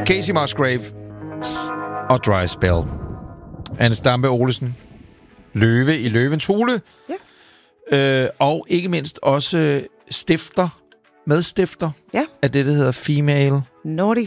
Casey Musgrave og Dry Spell. Anne Stampe Olesen. Løve i Løvens Hule. Ja. Og ikke mindst også medstifter af det, der hedder Nordic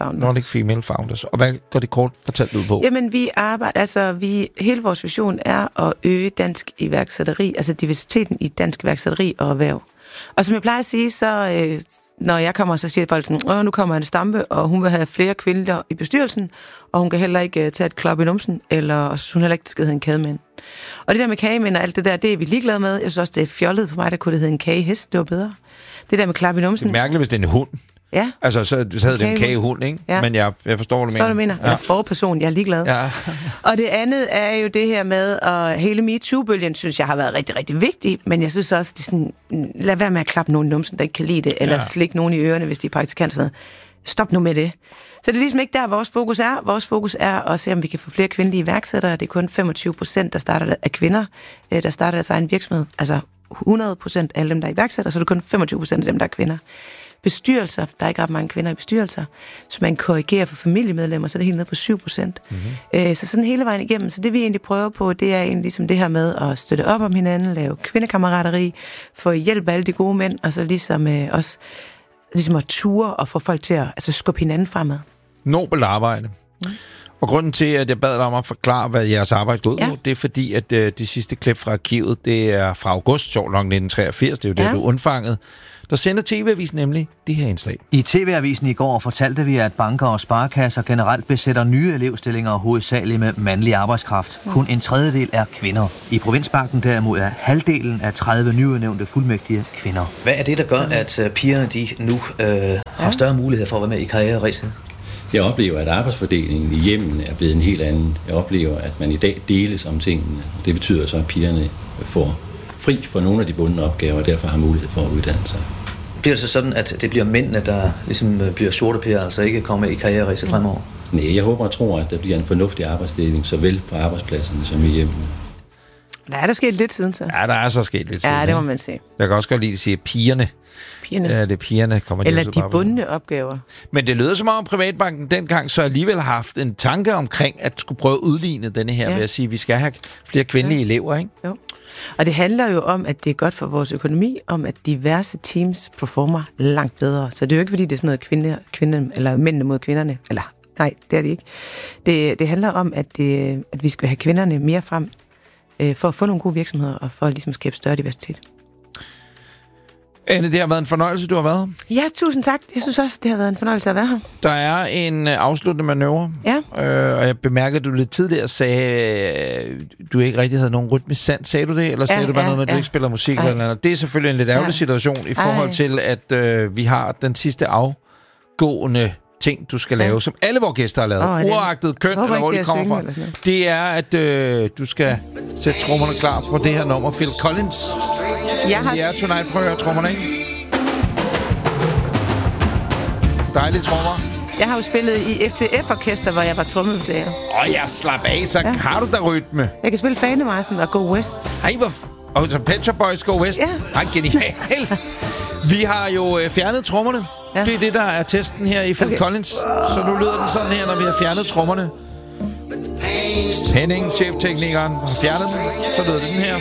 Female Founders. Og hvad går det kort fortalt ud på? Jamen, vi arbejder, hele vores vision er at øge dansk iværksætteri, altså diversiteten i dansk iværksætteri og erhverv. Og som jeg plejer at sige, så når jeg kommer, så siger folk sådan, nu kommer Anne Stampe, og hun vil have flere kvinder i bestyrelsen, og hun kan heller ikke tage et klap i numsen, eller hun heller ikke skal hedde en kagemand. Og det der med kagemænd og alt det der, det er vi ligeglade med. Jeg synes også, det er fjollet for mig, der kunne det hedde en kagehest, det var bedre. Det der med klap i numsen. Det er mærkeligt, hvis det er en hund. Ja. Altså, så havde det en kagehund, ikke? Ja. Men jeg forstår, hvad du mener. Ja. Eller forperson, jeg er ligeglad. Ja. Og det andet er jo det her med, at hele MeToo-bølgen, synes jeg har været rigtig, rigtig vigtig, men jeg synes også, det er sådan, lad være med at klappe nogen i numsen, der ikke kan lide det, eller slikke nogen i ørerne, hvis de er praktikanter. Stop nu med det. Så det er ligesom ikke der, vores fokus er. Vores fokus er at se, om vi kan få flere kvindelige iværksættere. Det er kun 25%, der starter af kvinder, der starter deres egen virksomhed. Altså 100% af alle dem, der er iværksættere, så er det kun 25% af dem, der er kvinder. Bestyrelser, der er ikke ret mange kvinder i bestyrelser, så man korrigerer for familiemedlemmer, så er det helt ned på 7%. Mm-hmm. Så sådan hele vejen igennem. Så det vi egentlig prøver på, det er egentlig ligesom det her med at støtte op om hinanden, lave kvindekammerateri, få hjælp af alle de gode mænd, og så ligesom også ligesom at ture og få folk til at skubbe hinanden fremad. Nobelt arbejde. Mm. Og grunden til, at jeg bad dig om at forklare, hvad jeres arbejde går ud på, det er fordi, at de sidste klip fra arkivet, det er fra august, sjovt nok 1983, det er jo det, du undfanget. Der sender TV-avisen nemlig det her indslag. I TV-avisen i går fortalte vi, at banker og sparekasser generelt besætter nye elevstillinger hovedsageligt med mandlig arbejdskraft. Kun en tredjedel er kvinder. I Provinsbanken derimod er halvdelen af 30 nyudnævnte fuldmægtige kvinder. Hvad er det, der gør, at pigerne de nu har større mulighed for at være med i karriereræset? Jeg oplever, at arbejdsfordelingen i hjemmen er blevet en helt anden. Jeg oplever, at man i dag deles om tingene. Det betyder så, at pigerne får fri for nogle af de bundne opgaver, og derfor har mulighed for at uddanne sig. Bliver det så sådan, at det bliver mændene, der ligesom bliver sorte piger, altså ikke kommer i karriereræset fremover? Nej, jeg håber og tror, at der bliver en fornuftig arbejdsdeling, såvel på arbejdspladserne som i hjemmene. Der er der sket lidt siden, så. Ja, der er så sket lidt siden. Ja, det må man sige. Jeg kan også godt lide at sige pigerne. Ja, det er pigerne kommer. Eller de bundne opgaver. Men det lyder som om Privatbanken dengang så alligevel har haft en tanke omkring, at skulle prøve at udligne denne her ved at sige, at vi skal have flere kvindelige elever, ikke? Jo. Og det handler jo om, at det er godt for vores økonomi, om at diverse teams performer langt bedre. Så det er jo ikke, fordi det er sådan noget kvinde eller mændene mod kvinderne. Eller, nej, det er det ikke. Det handler om, at vi skal have kvinderne mere frem, for at få nogle gode virksomheder, og for at ligesom skabe større diversitet. Anne, det har været en fornøjelse, du har været. Ja, tusind tak. Jeg synes også, det har været en fornøjelse at være her. Der er en afsluttende manøvre. Ja. Og jeg bemærkede, at du lidt tidligere sagde, du ikke rigtig havde nogen rytmisk sans. Sagde du det? Eller sagde du bare noget med, at du ikke spiller musik? Eller noget? Det er selvfølgelig en lidt ærgerlig situation i forhold til, at vi har den sidste afgående ting, du skal lave, som alle vores gæster har lavet. Uagtet køn, eller hvor de kommer fra. Det er, at du skal sætte trommerne klar på det her nummer. Phil Collins. Ja, Tonight. Prøv at høre trommerne, ikke? Dejlige trommer. Jeg har jo spillet i FDF-orkester, hvor jeg var trommeslager. Jeg slap af, så har du da rytme. Jeg kan spille Fanemarsen og Go West. Ej, og så Pet Shop Boys Go West. Ja. Ej, genialt. Vi har jo fjernet trommerne. Ja. Det er det, der er testen her i Phil Collins. Så nu lyder den sådan her, når vi har fjernet trommerne. Henning, chefteknikeren, har fjernet den. Så lyder det den her.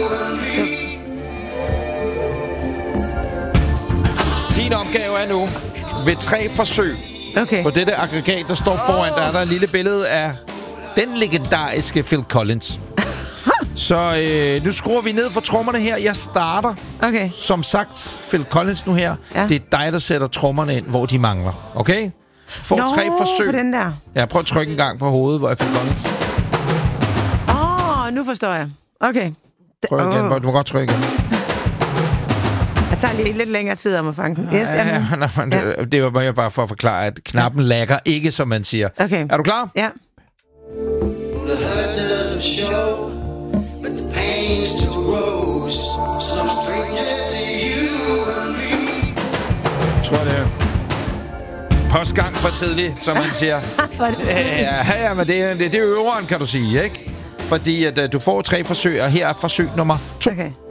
Din opgave er nu, ved 3 forsøg på dette aggregat, der står foran, der er der et lille billede af den legendariske Phil Collins. Så nu skruer vi ned for trommerne her. Jeg starter. Som sagt, Phil Collins nu her. Ja. Det er dig, der sætter trommerne ind, hvor de mangler. Okay? Får 3 forsøg. På den der. Ja, prøv at trykke en gang på hovedet, hvor er Phil Collins. Nu forstår jeg. Okay. Prøv igen. Du må godt trykke igen. Jeg tager lige lidt længere tid om at fange den. Yes, det var bare for at forklare, at knappen lagger ikke, som man siger. Okay. Er du klar? Ja. Tror det er postgang for tidligt, som man siger. Ja, men det er øveren, kan du sige, ikke? Fordi at du får 3 forsøg, og her er forsøg nummer 2. Okay.